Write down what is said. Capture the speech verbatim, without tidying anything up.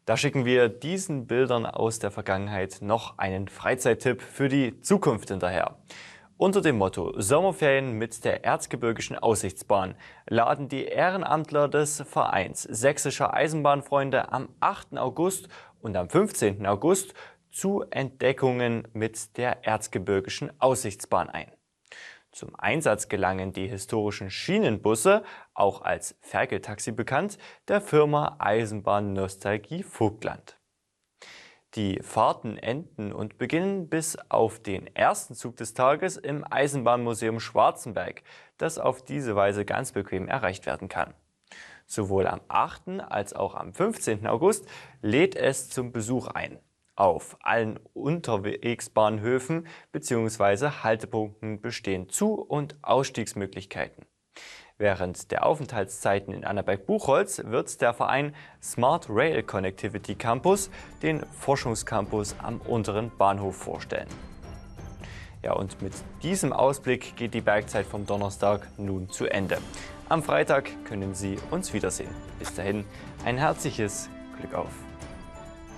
Da schicken wir diesen Bildern aus der Vergangenheit noch einen Freizeittipp für die Zukunft hinterher. Unter dem Motto Sommerferien mit der Erzgebirgischen Aussichtsbahn laden die Ehrenamtler des Vereins Sächsischer Eisenbahnfreunde am achten August und am fünfzehnten August zu Entdeckungen mit der Erzgebirgischen Aussichtsbahn ein. Zum Einsatz gelangen die historischen Schienenbusse, auch als Ferkeltaxi bekannt, der Firma Eisenbahn Nostalgie Vogtland. Die Fahrten enden und beginnen bis auf den ersten Zug des Tages im Eisenbahnmuseum Schwarzenberg, das auf diese Weise ganz bequem erreicht werden kann. Sowohl am achten als auch am fünfzehnten August lädt es zum Besuch ein. Auf allen Unterwegsbahnhöfen bzw. Haltepunkten bestehen Zu- und Ausstiegsmöglichkeiten. Während der Aufenthaltszeiten in Annaberg-Buchholz wird der Verein Smart Rail Connectivity Campus den Forschungscampus am unteren Bahnhof vorstellen. Ja, und mit diesem Ausblick geht die Bergzeit vom Donnerstag nun zu Ende. Am Freitag können Sie uns wiedersehen. Bis dahin ein herzliches Glück auf!